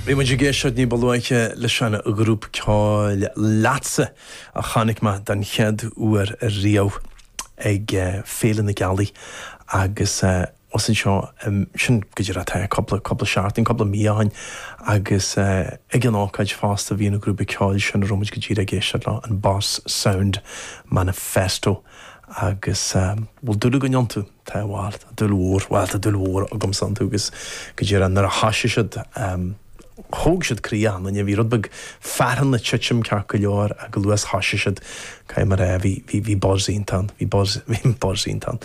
Bhí muid géisiad ní bolúiche le sena a grúp ceáil lása a chanig ma den chead uair a riamh ag félan na gealaí agus os an seo sin go dtíar atá coppla seaartain, coppla míáin agus ag an ácaid fásta bhí na grúpa ceáil sin romuid go dtíar a géisiad le an Boss Sound Manifesto agus bhfuil dúla go neantú tá bháil a dúlhór a gom san túgus go dtíar an nar a haisiisiad Hóg siad crían, and bhí rudbag fearhan na titim cear go leor a go luas haisiisiad cai mar bhí borsíntan, bhí borsíntan.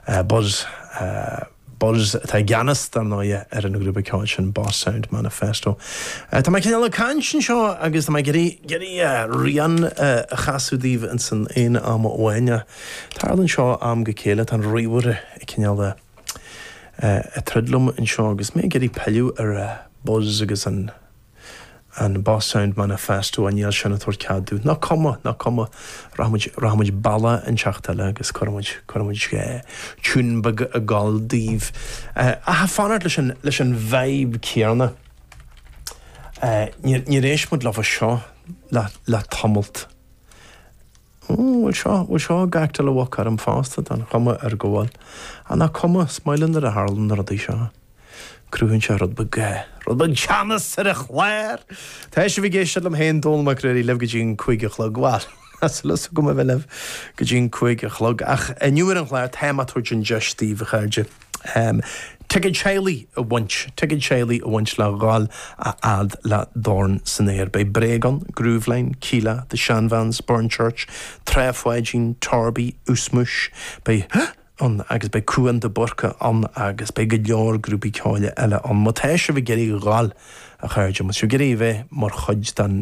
Bors tá gceannas dar náide ar an grúpa ceáil sin Boss Sound Manifesto. Tá mai cinál cain sin seo agus tá mai geirí rian a chasúdíh in san éana am óhaine. Tálann seo am go céile an riúre I cinál a tridlum in seo agus mé geirí peiliú ar Buzz agus an Boss Sound Manifesto an níl sinna tuair ceadú. Na cuma rahamid balla an teachtaile agus churamid túnbag a gáildíh. A ha fanart leis an bhaib céarna. Ní rééis mud le seo le tamalt. Bhfuil seo gaachta le bhhacar an fásta an chuma ar gháil. A na cuma smailinn ar a hálan ar a dí seo. Cruúhann se rudbag teannas ar a chléir. Tá sé bhí géisiad am héon dulmach réí leh go dtíon chuige chlog gháil. As lus go bhfuil leh go dtíon chuige chlog. Ach nuair an chléir téimeúir an deistíh a chaide. Tuigid séalaí a bhaint le gáil a ad le dorn san éir bei Bregan, Grúvlein, Cíla, the Shanvans, Burnchurch, Trefhaidín, Torby, Usmush, bei agus bei Cuan de Burca agus bei go leor grúpi ceáile eile an matéise bhí geirí gáil a chaide mu geirí bheith mar chud den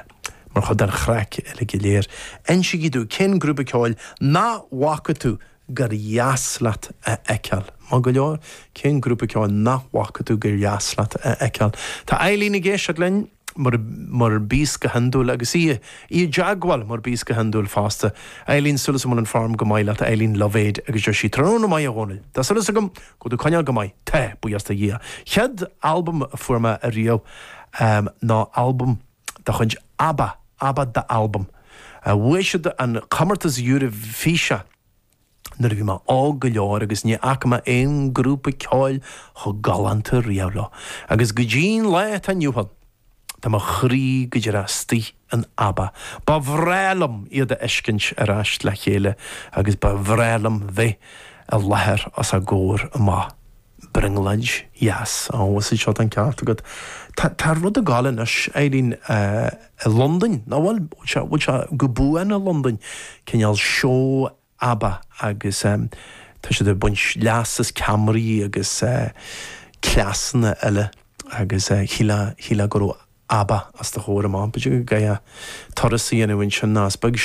chreic eile go léir. En si gidú cén grúpa ceáil ná wacha tú gur jaaslat a eiceal. Má go leor cén grúpa ceáil ná wacha tú gur jaaslat a eiceal. Tá Eileen géisiad lein mar bís go handúil agus í deagháil mar bís go handúil fásta. Eileen sulas am an farm go maiile a Eileen Lovéid agus sí tróna mai a gháil. Tá sulas agam go dú caneal go mai te buíasta dhé. Chead album a fuama a riamh ná album da chuid Abba da album. Bhuiisiad an chamartas dúra físe nar bhí má á go leor agus ní acma éon grúpa ceáil chu galanta riamh. Agus go dín le a nniuhan. Tá má chrí go dtíar astí an Abba. Ba bhrélam iad a eiscint ar ast le chéile agus ba bhrélam bheith a lethir as a ggóir a má. Bringlaid, yes, was it shot an ceart agad. Tá rud a gálan as Eileen a London, ná bhfuil go buan a London cinneal seo Abba agus tá sé de buint leasas Camry agus cleasanna eile agus híla gurú Abba as the chóir am but you go torasí an bhain sin ná spag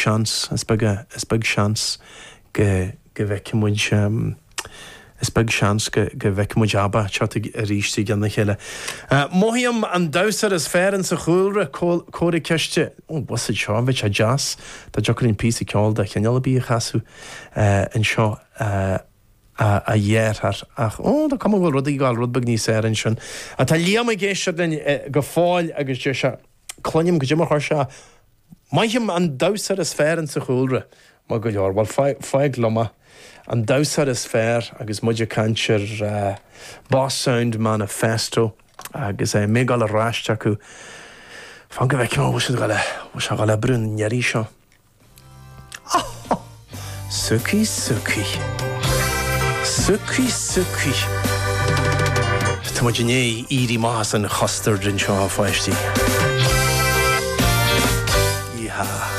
seans go bhheicimid spag seans go bhheicimid Abba teat a ríistí gan na chéile. Móhíam an dásar is féran sa chúlra córa ceiste was it seo bheith a jazz tá jocarín písa ceáil de cheanneala bí a chasú an seo a dhéarthar ach da cum bhfuil rudaí gáil rudbag ní séan sin. A tá líam a géisiad go fáil agus de se clonim go dtí mar se maithim an dásar is féran sa chúlra má go leor bhil feig loma an dásar is fér agus muide cantir Boss Sound Manifesto agus mé gáil a ráiste acu fan go bheith bhis se gáil brún neirí seo. Suki. Tá muid né írí más an chostar drin seo a fáistí. Iha.